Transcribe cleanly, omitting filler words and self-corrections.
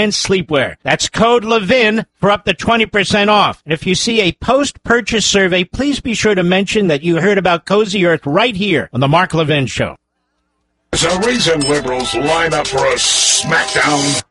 men's sleepwear. That's code Levin for up to 20% off. And if you see a post-purchase survey, please be sure to mention that you heard about Cozy Earth right here on the Mark Levin Show. There's a reason liberals line up for a smackdown.